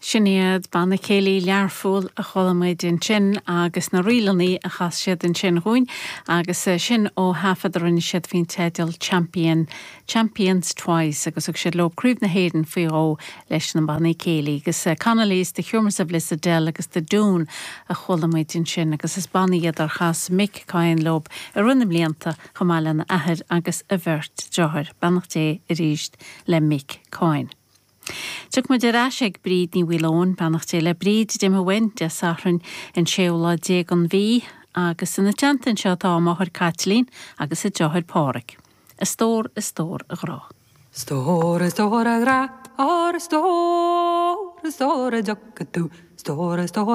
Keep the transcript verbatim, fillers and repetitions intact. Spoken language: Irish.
Sinnéad banna céalaí learfúil a cholamid in sin agus na rialaní a chas siad in sin chuin agus uh, sin ó hafadarin siad fin tedal champion champions twice agus ag siad lo cruúb na héden fao ó leis na banna céalaí agus uh, canalís de chiúmas a blis a del agus de dún a cholamid in sin agus is banna iad ar chas mic cain lob a runnim líanta chamálan ahad agus a bhirt johar bannach dé a ríist le mic cain. Tuk me de rasig bríd ní bhilón bannach dé le bríd dim a win de sarin in séola dégan ví agus in na chantan seo tá máthir Catlín agus i johar páric. A stór a stór a grá. Stór a stór a grá, or a stór a stór a jockatú, stór a stór